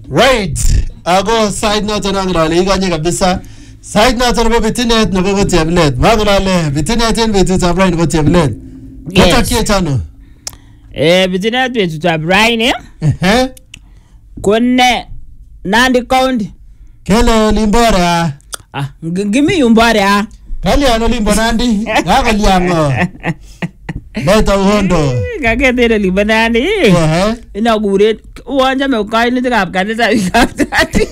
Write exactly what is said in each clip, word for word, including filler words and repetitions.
Right. Ago side note na ngale iganye kabisa. Side note na bitinet na babo tablet. Magulale bitinet en bitu tablet na tablet. Kota kie tano. Eh bitinet bitu tablet eh. Eh. Konne Nandi County. Kele limbora. Ah, ngimi yumbora. Kali ano limbo Nandi. Gaga liango. Beta uhondo. Kage tere limbo Nandi. Eh. Ina gure uwanja me ukai ni tika kanisa ikatati.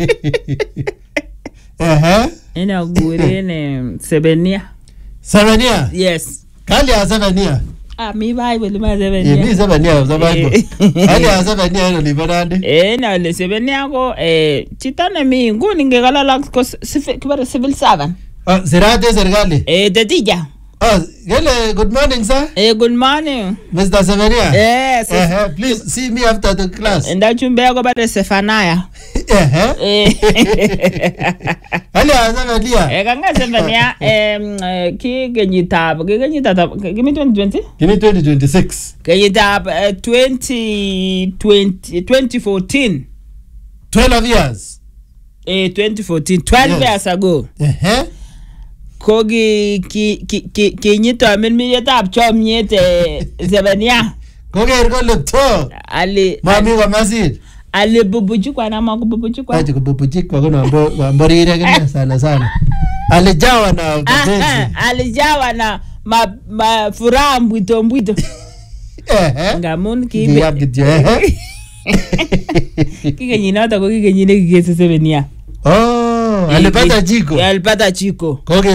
Eh. Ina gure ne Sevenia. Sevenia? Yes. Kali ya Sevenia. Ah, mi Bible ma Sevenia. Eh, mi Sevenia za Bible. Kali ya Sevenia no limbo Nandi. Eh, na le Sevenia ko eh chitane mi nguni ngekala la ko kibare civil servant. Ah, sirate serikali. Eh, tetija. Oh, gele, good morning, sir. Eh, good morning. Mister Severia. Yes. Uh-huh. Please see me after the class. Nda chumbe yako bade Sefanaya. Eh. Eh. Ali Severia. Eh, kanga Sefania eh ki genyitab, ki genyitab, kimi twenty twenty? Kimi twenty twenty-six. Genyitab twenty twenty twenty fourteen. twelve years. Eh, twenty fourteen, twelve years ago. Eh. Kogi ki ki ki ki nyito amen mi yetab chomnyet Sevenia. Kogi ergo lepto. Ali mami wa masid. Ali bubuji kwa na maku bubuji kwa. Aje bubuji kwa kuna mbo mborire kana sana sana. Alijawa na mapenzi. Alijawa na ma ma furaha mbwito mbwito. Eh. Ngamun kibe. Ya gidje. Kike nyina ta ko kike nyine kike Sevenia. Oh, alipata jiko. Alipata jiko. Kogi